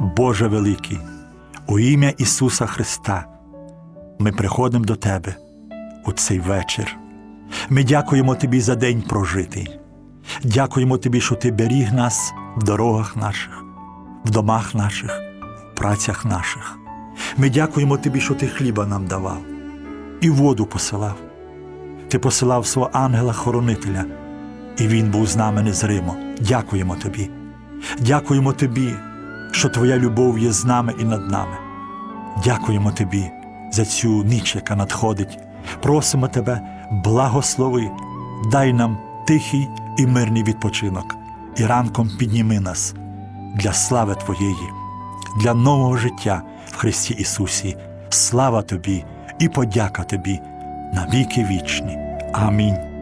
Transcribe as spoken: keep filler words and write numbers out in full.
Боже великий, у ім'я Ісуса Христа ми приходимо до Тебе у цей вечір. Ми дякуємо Тобі за день прожитий. Дякуємо Тобі, що Ти беріг нас в дорогах наших, в домах наших, в працях наших. Ми дякуємо Тобі, що Ти хліба нам давав і воду посилав. Ти посилав свого ангела-хоронителя, і він був з нами незримо. Дякуємо Тобі. Дякуємо Тобі, що Твоя любов є з нами і над нами. Дякуємо Тобі за цю ніч, яка надходить. Просимо Тебе, благослови, дай нам тихий і мирний відпочинок, і ранком підніми нас для слави Твоєї, для нового життя в Христі Ісусі. Слава Тобі і подяка Тобі на віки вічні. Амінь.